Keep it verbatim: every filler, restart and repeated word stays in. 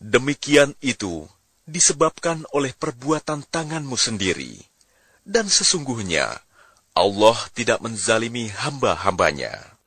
Demikian itu disebabkan oleh perbuatan tanganmu sendiri, dan sesungguhnya Allah tidak menzalimi hamba-hambanya.